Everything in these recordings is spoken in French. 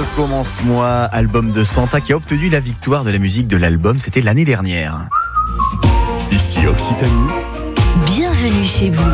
Recommence-moi, album de Santa qui a obtenu la victoire de la musique de l'album, c'était l'année dernière. Ici Occitanie. Bienvenue chez vous.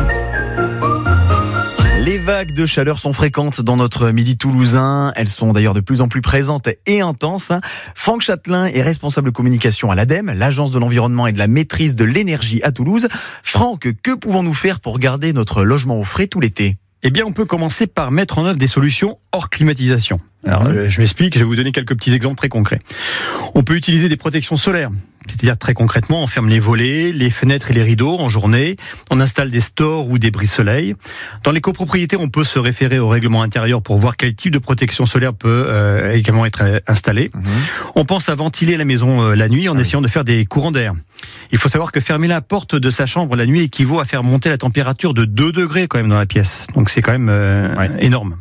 Les vagues de chaleur sont fréquentes dans notre midi toulousain. Elles sont d'ailleurs de plus en plus présentes et intenses. Franck Châtelain est responsable communication à l'ADEME, l'Agence de l'environnement et de la maîtrise de l'énergie à Toulouse. Franck, que pouvons-nous faire pour garder notre logement au frais tout l'été ? Eh bien, on peut commencer par mettre en œuvre des solutions hors climatisation. Alors, je m'explique, je vais vous donner quelques petits exemples très concrets. On peut utiliser des protections solaires, c'est-à-dire très concrètement, on ferme les volets, les fenêtres et les rideaux en journée, on installe des stores ou des brise-soleil. Dans les copropriétés, on peut se référer au règlement intérieur pour voir quel type de protection solaire peut également être installé. On pense à ventiler la maison la nuit en essayant de faire des courants d'air. Il faut savoir que fermer la porte de sa chambre la nuit équivaut à faire monter la température de 2 degrés quand même dans la pièce. Donc c'est quand même énorme.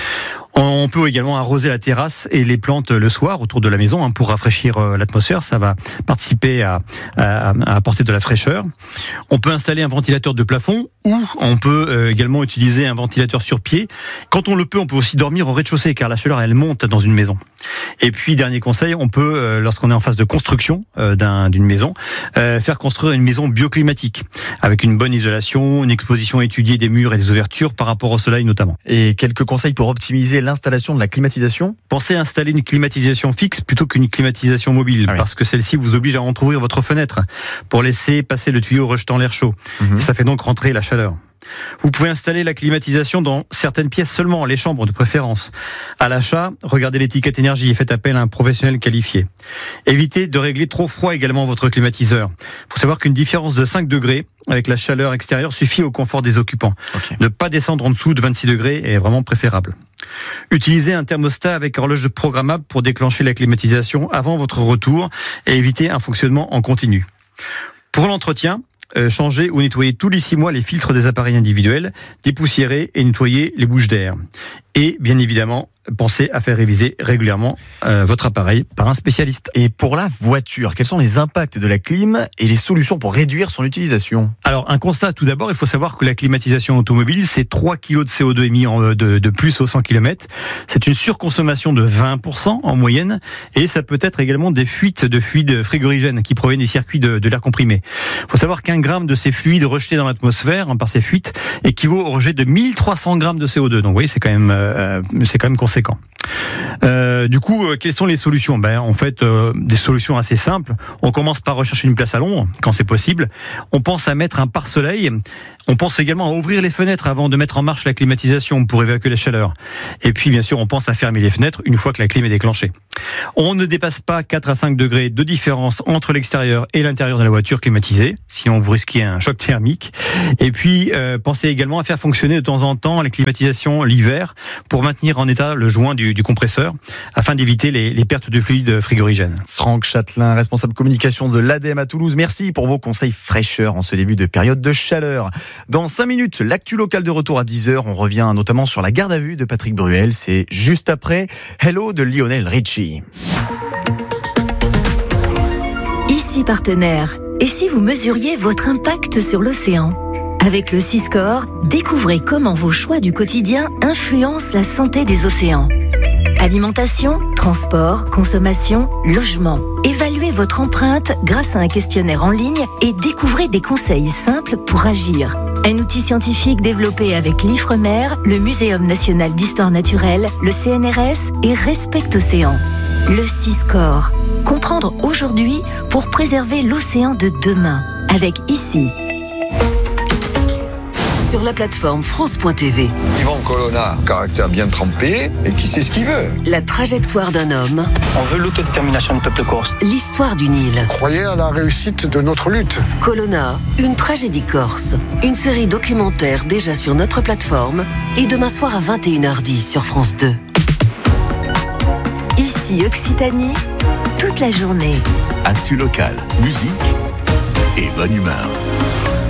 On peut également arroser la terrasse et les plantes le soir autour de la maison pour rafraîchir l'atmosphère. Ça va participer à apporter de la fraîcheur. On peut installer un ventilateur de plafond ou on peut également utiliser un ventilateur sur pied. Quand on le peut, on peut aussi dormir au rez-de-chaussée car la chaleur, elle monte dans une maison. Et puis, dernier conseil, on peut, lorsqu'on est en phase de construction d'une maison, faire construire une maison bioclimatique avec une bonne isolation, une exposition étudiée des murs et des ouvertures par rapport au soleil notamment. Et quelques conseils pour optimiser l'installation de la climatisation ? Pensez à installer une climatisation fixe plutôt qu'une climatisation mobile, parce que celle-ci vous oblige à entrouvrir votre fenêtre pour laisser passer le tuyau rejetant l'air chaud. Et ça fait donc rentrer la chaleur. Vous pouvez installer la climatisation dans certaines pièces seulement, les chambres de préférence. À l'achat, regardez l'étiquette énergie et faites appel à un professionnel qualifié. Évitez de régler trop froid également votre climatiseur. Il faut savoir qu'une différence de 5 degrés avec la chaleur extérieure suffit au confort des occupants. Ne pas descendre en dessous de 26 degrés est vraiment préférable. Utilisez un thermostat avec horloge programmable pour déclencher la climatisation avant votre retour et éviter un fonctionnement en continu. Pour l'entretien, changer ou nettoyer tous les 6 mois les filtres des appareils individuels, dépoussiérer et nettoyer les bouches d'air. Et bien évidemment, pensez à faire réviser régulièrement votre appareil par un spécialiste. Et pour la voiture, quels sont les impacts de la clim et les solutions pour réduire son utilisation ? Alors, un constat tout d'abord, il faut savoir que la climatisation automobile, c'est 3 kg de CO2 émis de plus au 100 km. C'est une surconsommation de 20% en moyenne. Et ça peut être également des fuites de fluides frigorigènes qui proviennent des circuits de l'air comprimé. Il faut savoir qu'un gramme de ces fluides rejetés dans l'atmosphère par ces fuites équivaut au rejet de 1300 grammes de CO2. Donc, vous voyez, c'est quand même conséquent. Du coup, quelles sont les solutions ? En fait, des solutions assez simples. On commence par rechercher une place à l'ombre, quand c'est possible. On pense à mettre un pare-soleil. On pense également à ouvrir les fenêtres avant de mettre en marche la climatisation pour évacuer la chaleur. Et puis, bien sûr, on pense à fermer les fenêtres une fois que la clim est déclenchée. On ne dépasse pas 4 à 5 degrés de différence entre l'extérieur et l'intérieur de la voiture climatisée, sinon vous risquez un choc thermique. Et puis, pensez également à faire fonctionner de temps en temps la climatisation l'hiver pour maintenir en état le joint du compresseur afin d'éviter les pertes de fluides frigorigènes. Franck Châtelain, responsable communication de l'ADEME à Toulouse. Merci pour vos conseils fraîcheur en ce début de période de chaleur. Dans 5 minutes, l'actu locale de retour à 10h. On revient notamment sur la garde à vue de Patrick Bruel. C'est juste après Hello de Lionel Richie. Ici partenaire. Et si vous mesuriez votre impact sur l'océan ? Avec le Siscore, découvrez comment vos choix du quotidien influencent la santé des océans. Alimentation, transport, consommation, logement. Évaluez votre empreinte grâce à un questionnaire en ligne et découvrez des conseils simples pour agir. Un outil scientifique développé avec l'Ifremer, le Muséum national d'histoire naturelle, le CNRS et Respect Océan. Le Siscore. Comprendre aujourd'hui pour préserver l'océan de demain. Avec ici. Sur la plateforme France.tv. Yvan Colonna, caractère bien trempé et qui sait ce qu'il veut. La trajectoire d'un homme. On veut l'autodétermination du peuple corse. L'histoire d'une île. Croyez à la réussite de notre lutte. Colonna, une tragédie corse. Une série documentaire déjà sur notre plateforme et demain soir à 21h10 sur France 2. Ici Occitanie, toute la journée. Actu locale, musique et bonne humeur.